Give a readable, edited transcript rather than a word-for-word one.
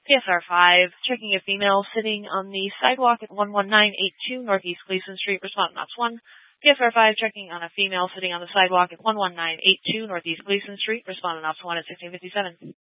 PSR 5, checking a female sitting on the sidewalk at 11982 Northeast Gleason Street, respondent ops 1. PSR 5, checking on a female sitting on the sidewalk at 11982 Northeast Gleason Street, respondent ops 1 at 1657.